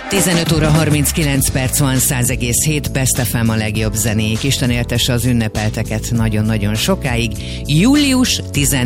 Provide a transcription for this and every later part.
15 óra 39 perc van, 100,7 Best FM a legjobb zenék. Isten éltesse az ünnepelteket nagyon-nagyon sokáig. Július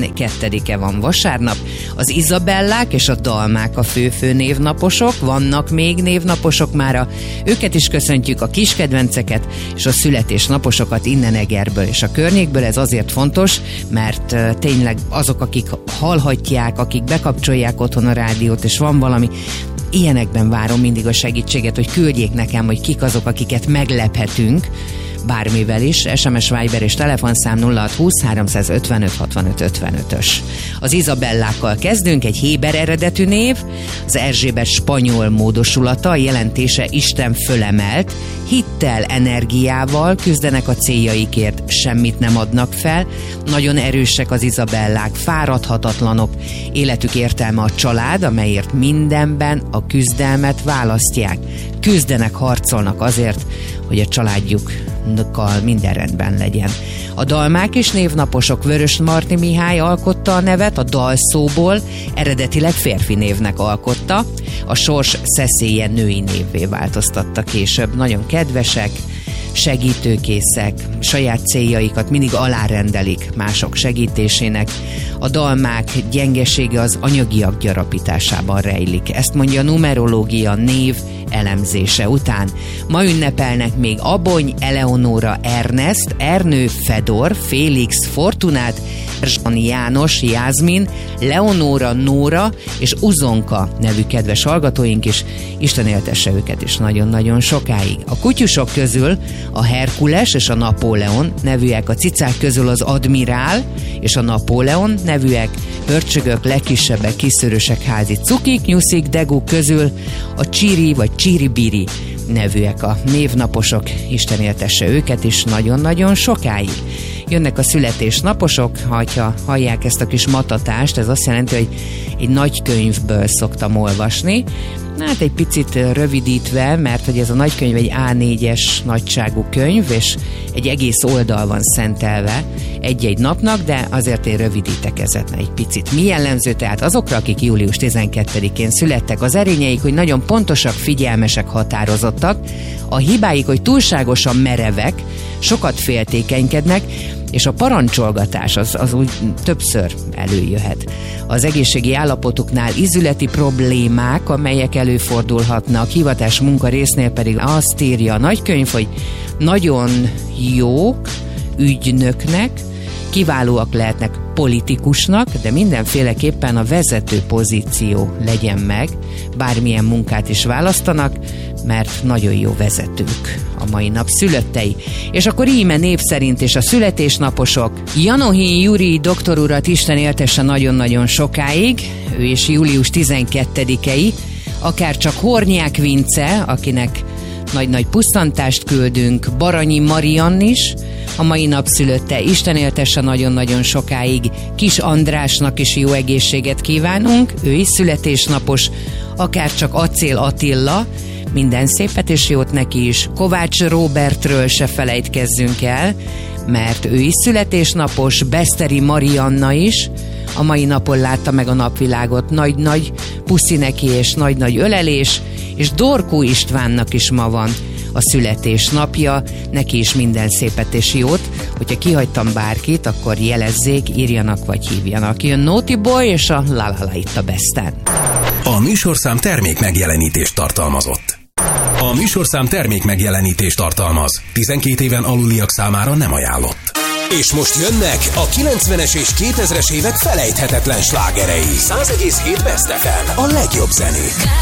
12-e van vasárnap. Az Izabellák és a Dalmák a fő névnaposok. Vannak még névnaposok mára. Őket is köszöntjük, a kiskedvenceket és a születésnaposokat innen Egerből és a környékből. Ez azért fontos, mert tényleg azok, akik hallhatják, akik bekapcsolják otthon a rádiót, és van valami, ilyenekben várom mindig a segítséget, hogy küldjék nekem, hogy kik azok, akiket meglephetünk, bármivel is. SMS, Viber és telefonszám 0620 355 65 55-ös. Az Izabellákkal kezdünk, egy héber eredetű név, az Erzsébet spanyol módosulata, a jelentése Isten fölemelt, hittel, energiával küzdenek a céljaikért, semmit nem adnak fel, nagyon erősek az Izabellák, fáradhatatlanok, életük értelme a család, amelyért mindenben a küzdelmet választják. Küzdenek, harcolnak azért, hogy a családjukkal minden rendben legyen. A Dalmák is névnaposok. Vörösmarty Mihály alkotta a nevet, a dal szóból eredetileg férfi névnek alkotta, a sors szeszélye női névvé változtatta később. Nagyon kedvesek, segítőkészek, saját céljaikat mindig alárendelik mások segítésének. A Dalmák gyengesége az anyagiak gyarapításában rejlik. Ezt mondja a numerológia név elemzése után. Ma ünnepelnek még Abony, Eleonóra, Ernest, Ernő, Fedor, Félix, Fortunát, Zsan, János, Jászmin, Leonóra, Nóra és Uzonka nevű kedves hallgatóink is. Isten éltesse őket is nagyon-nagyon sokáig. A kutyusok közül a Herkules és a Napóleon nevűek, a cicák közül az Admirál és a Napóleon nevűek, pörcsögök, legkisebbek, kiszörösek, házi cukik, nyuszik, deguk közül a Csiri vagy Csiribiri nevűek a névnaposok. Isten éltesse őket is nagyon-nagyon sokáig. Jönnek a születésnaposok, ha hallják ezt a kis matatást, ez azt jelenti, hogy egy nagy könyvből szoktam olvasni. Hát egy picit rövidítve, mert hogy ez a nagykönyv egy A4-es nagyságú könyv, és egy egész oldal van szentelve egy-egy napnak, de azért én rövidítek ezen egy picit. Mi jellemző tehát azokra, akik július 12-én születtek? Az erényeik, hogy nagyon pontosak, figyelmesek, határozottak, a hibáik, hogy túlságosan merevek, sokat féltékenykednek, és a parancsolgatás az úgy többször előjöhet. Az egészségi állapotuknál ízületi problémák, amelyek előfordulhatnak, hivatás munka résznél pedig azt írja a nagykönyv, hogy nagyon jók ügynöknek, kiválóak lehetnek politikusnak, de mindenféleképpen a vezető pozíció legyen meg, bármilyen munkát is választanak, mert nagyon jó vezetők a mai nap szülöttei. És akkor íme név szerint és a születésnaposok. Janohi Juri doktor urat Isten éltesse nagyon-nagyon sokáig, ő is július 12-ei, akár csak Hornyák Vince, akinek nagy-nagy pusztantást küldünk, Baranyi Mariann is, a mai napszülötte, Isten éltesse nagyon-nagyon sokáig, Kis Andrásnak is jó egészséget kívánunk, ő is születésnapos, akár csak Acél Attila, minden szépet és jót neki is. Kovács Róbertről se felejtkezzünk el, mert ő is születésnapos, Beszteri Marianna is, a mai napon látta meg a napvilágot, nagy-nagy puszi neki és nagy-nagy ölelés, és Dorkó Istvánnak is ma van a születésnapja, neki is minden szépet és jót. Hogyha kihagytam bárkit, akkor jelezzék, írjanak vagy hívjanak. Jön Naughty Boy és a La La La itt a Besten. A műsorszám termék megjelenítést tartalmazott. A műsorszám termék megjelenítést tartalmaz. 12 éven aluliak számára nem ajánlott. És most jönnek a 90-es és 2000-es évek felejthetetlen slágerei. 100,7 Best FM, a legjobb zenék.